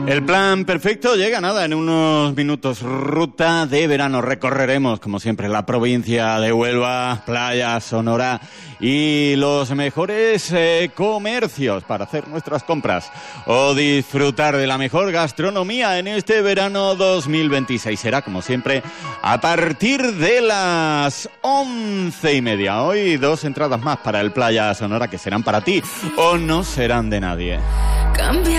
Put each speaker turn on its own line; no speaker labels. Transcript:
El plan perfecto llega en unos minutos. Ruta de verano. Recorreremos, como siempre, la provincia de Huelva, Playa Sonora y los mejores comercios para hacer nuestras compras o disfrutar de la mejor gastronomía en este verano 2026. Será, como siempre, a partir de las 11:30. Hoy 2 entradas más para el Playa Sonora que serán para ti o no serán de nadie.